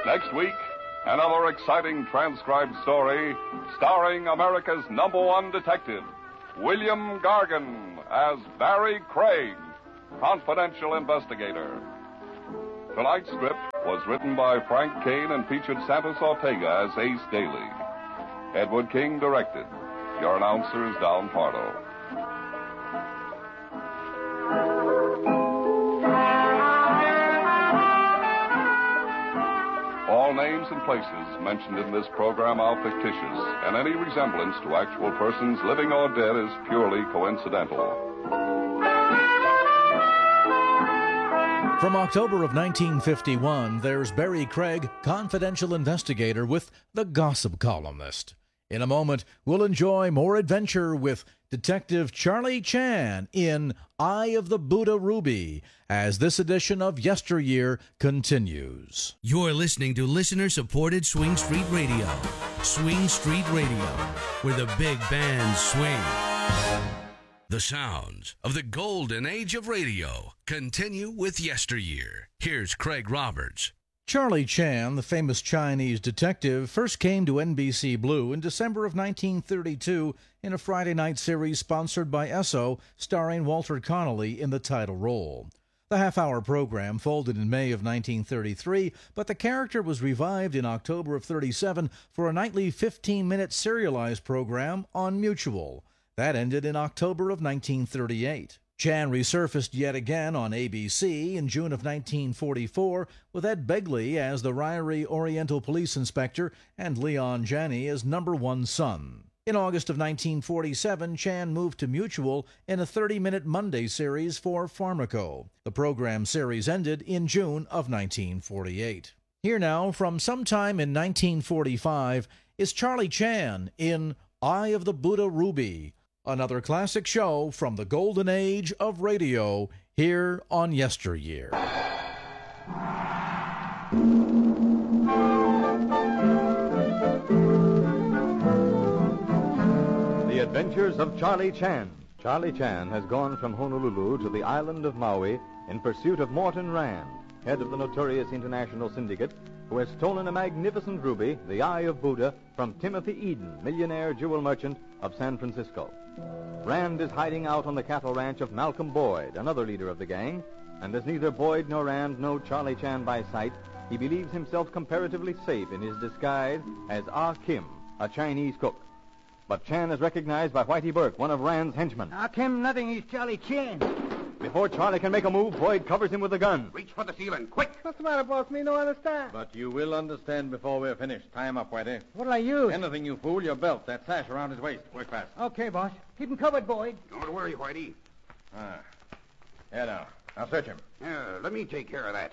Next week, another exciting transcribed story starring America's #1 detective, William Gargan, as Barry Craig, confidential investigator. Tonight's script was written by Frank Kane and featured Santos Ortega as Ace Daly. Edward King directed. Your announcer is Don Pardo. All names and places mentioned in this program are fictitious, and any resemblance to actual persons, living or dead, is purely coincidental. From October of 1951, there's Barry Craig, confidential investigator with The Gossip Columnist. In a moment, we'll enjoy more adventure with Detective Charlie Chan in Eye of the Buddha Ruby as this edition of Yesteryear continues. You're listening to listener-supported Swing Street Radio. Swing Street Radio, where the big bands swing. The sounds of the golden age of radio continue with Yesteryear. Here's Craig Roberts. Charlie Chan, the famous Chinese detective, first came to NBC Blue in December of 1932 in a Friday night series sponsored by Esso, starring Walter Connolly in the title role. The half-hour program folded in May of 1933, but the character was revived in October of 37 for a nightly 15-minute serialized program on Mutual. That ended in October of 1938. Chan resurfaced yet again on ABC in June of 1944 with Ed Begley as the Ryrie Oriental Police Inspector and Leon Janney as #1 son. In August of 1947, Chan moved to Mutual in a 30-minute Monday series for Pharmaco. The program series ended in June of 1948. Here now, from sometime in 1945, is Charlie Chan in Eye of the Buddha Ruby, another classic show from the golden age of radio here on Yesteryear. The Adventures of Charlie Chan. Charlie Chan has gone from Honolulu to the island of Maui in pursuit of Morton Rand, head of the notorious international syndicate, who has stolen a magnificent ruby, the Eye of Buddha, from Timothy Eden, millionaire jewel merchant of San Francisco. Rand is hiding out on the cattle ranch of Malcolm Boyd, another leader of the gang, and as neither Boyd nor Rand know Charlie Chan by sight, he believes himself comparatively safe in his disguise as Ah Kim, a Chinese cook. But Chan is recognized by Whitey Burke, one of Rand's henchmen. Ah Kim, nothing. He's Charlie Chan. Before Charlie can make a move, Boyd covers him with a gun. Reach for the ceiling, quick! What's the matter, boss? Me no understand. But you will understand before we're finished. Tie him up, Whitey. What'll I use? Anything, you fool. Your belt, that sash around his waist. Work fast. Okay, boss. Keep him covered, Boyd. Don't worry, Whitey. Here now. Now search him. Let me take care of that.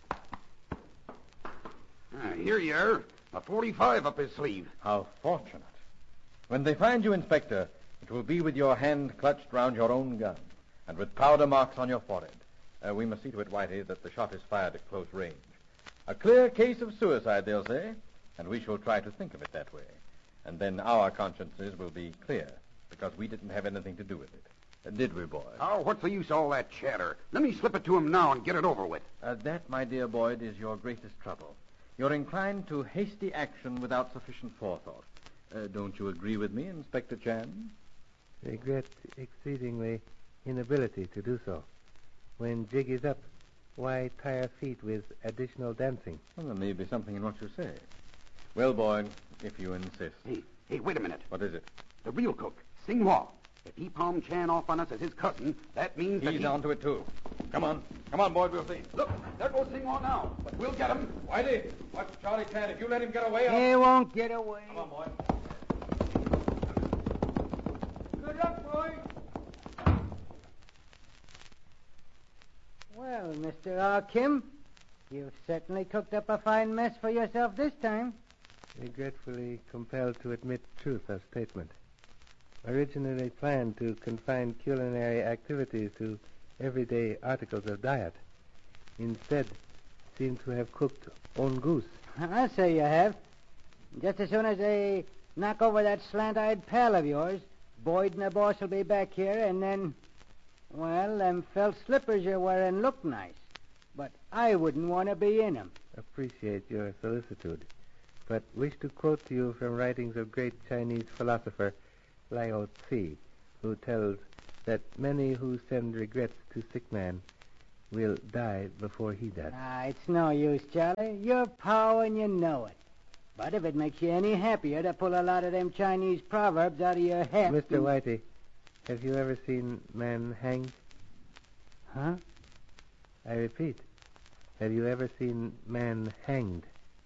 Here you are. A 45 up his sleeve. How fortunate. When they find you, Inspector, it will be with your hand clutched round your own gun and with powder marks on your forehead. We must see to it, Whitey, that the shot is fired at close range. A clear case of suicide, they'll say, and we shall try to think of it that way. And then our consciences will be clear, because we didn't have anything to do with it. Did we, Boyd? Oh, what's the use of all that chatter? Let me slip it to him now and get it over with. That, my dear Boyd, is your greatest trouble. You're inclined to hasty action without sufficient forethought. Don't you agree with me, Inspector Chan? Regret exceedingly inability to do so. When jig is up, why tire feet with additional dancing? Well, there may be something in what you say. Well, Boyd, if you insist. Hey, wait a minute. What is it? The real cook, Sing Hua. If he palmed Chan off on us as his cousin, that means that he's onto it, too. Come on, Boyd, we'll see. Look, there goes Sing Hua now. But we'll get him. Whitey, watch Charlie Chan. If you let him get away, He won't get away. Come on, Boyd. Good luck, Boyd. Well, Mr. Ah Kim, you've certainly cooked up a fine mess for yourself this time. Regretfully compelled to admit truth of statement. Originally planned to confine culinary activities to everyday articles of diet. Instead, seem to have cooked own goose. I'll say you have. Just as soon as they knock over that slant-eyed pal of yours, Boyd and the boss will be back here, and then... Well, them felt slippers you're wearing look nice, but I wouldn't want to be in 'em. appreciate your solicitude, but wish to quote to you from writings of great Chinese philosopher Lao Tzu, who tells that many who send regrets to sick man will die before he does. It's no use, Charlie. You're pow and you know it. But if it makes you any happier to pull a lot of them Chinese proverbs out of your head... Mr. Whitey, have you ever seen man hanged? Huh? I repeat, have you ever seen man hanged?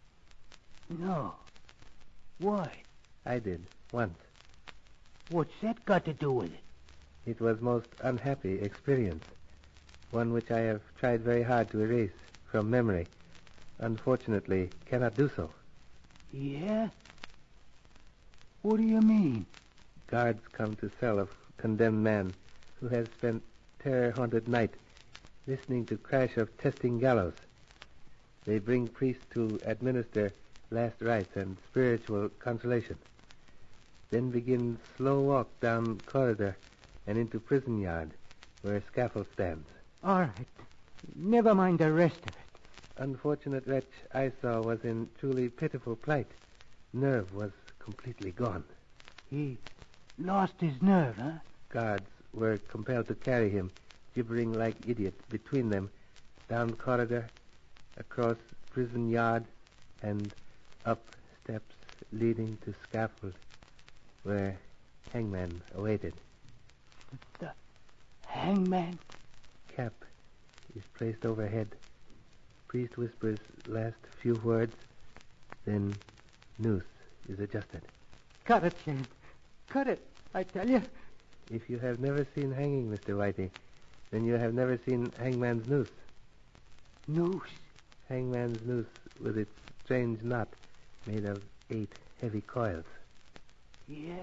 No. Why? I did, once. What's that got to do with it? It was most unhappy experience, one which I have tried very hard to erase from memory. Unfortunately, cannot do so. Yeah? What do you mean? Guards come to cell of condemned man who has spent terror-haunted night listening to crash of testing gallows. They bring priests to administer last rites and spiritual consolation. Then begin slow walk down corridor and into prison yard where scaffold stands. All right. Never mind the rest of it. Unfortunate wretch I saw was in truly pitiful plight. Nerve was completely gone. He lost his nerve, huh? Guards were compelled to carry him, gibbering like idiots, between them, down corridor, across prison yard, and up steps leading to scaffold, where hangman awaited. The hangman? Cap is placed overhead. Priest whispers last few words, then noose is adjusted. Cut it, Shane. Cut it, I tell you. If you have never seen hanging, Mr. Whitey, then you have never seen hangman's noose. Noose? Hangman's noose with its strange knot made of 8 heavy coils. Yeah?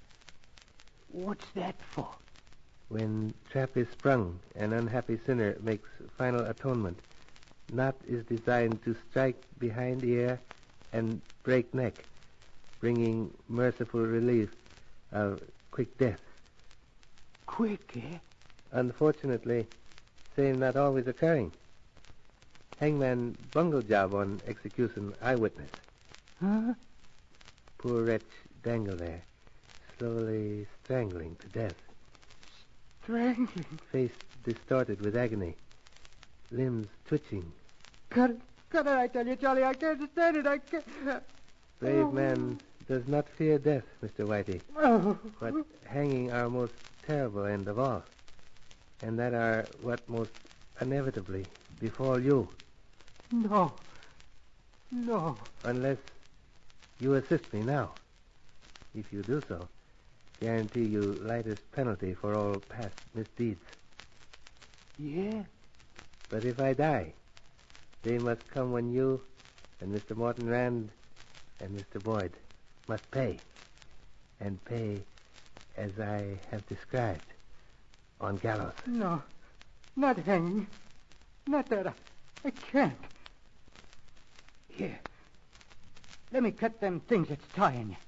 What's that for? When trap is sprung, an unhappy sinner makes final atonement. Knot is designed to strike behind ear and break neck, bringing merciful relief of quick death. Quick, eh? Unfortunately, same not always occurring. Hangman bungle job on execution eyewitness. Huh? Poor wretch dangle there, slowly strangling to death. Strangling? Face distorted with agony. Limbs twitching. Cut it, I tell you, Charlie. I can't stand it. I can't. Brave man does not fear death, Mr. Whitey. Oh. But hanging are most terrible end of all. And that are what most inevitably befall you. No. Unless you assist me now. If you do so, guarantee you lightest penalty for all past misdeeds. Yeah? But if I die, they must come when you and Mr. Morton Rand and Mr. Boyd must pay. And pay as I have described, on gallows. No, not hanging. Not that. I can't. Here. Let me cut them things that's tying you.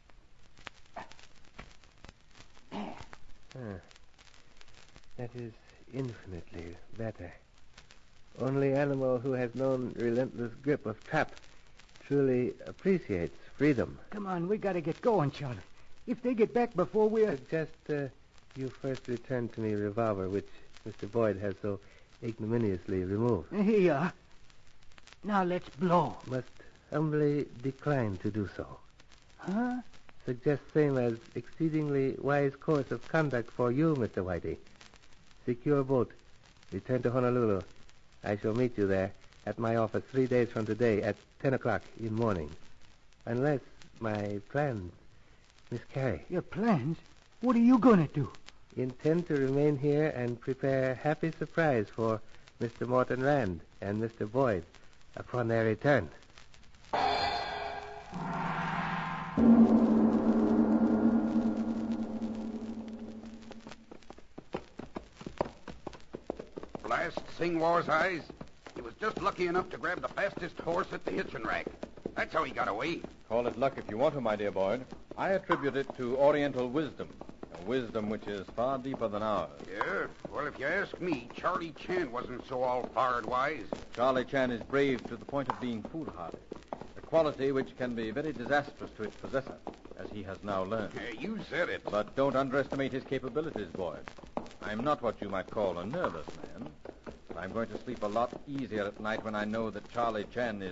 That is infinitely better. Only animal who has known relentless grip of trap truly appreciates freedom. Come on, we gotta get going, Charlie. If they get back before we're... Suggest you first return to me revolver, which Mr. Boyd has so ignominiously removed. Here you are. Now let's blow. Must humbly decline to do so. Huh? Suggest same as exceedingly wise course of conduct for you, Mr. Whitey. Secure boat. Return to Honolulu. I shall meet you there at my office 3 days from today at 10 o'clock in morning. Unless my plans miscarry. Your plans? What are you going to do? Intend to remain here and prepare happy surprise for Mr. Morton Rand and Mr. Boyd upon their return. Blast Singwar's eyes. He was just lucky enough to grab the fastest horse at the hitching rack. That's how he got away. Call it luck if you want to, my dear Boyd. I attribute it to Oriental wisdom. A wisdom which is far deeper than ours. Yeah? Well, if you ask me, Charlie Chan wasn't so all-fired wise. Charlie Chan is brave to the point of being foolhardy, a quality which can be very disastrous to its possessor, as he has now learned. You said it. But don't underestimate his capabilities, Boyd. I'm not what you might call a nervous man. I'm going to sleep a lot easier at night when I know that Charlie Chan is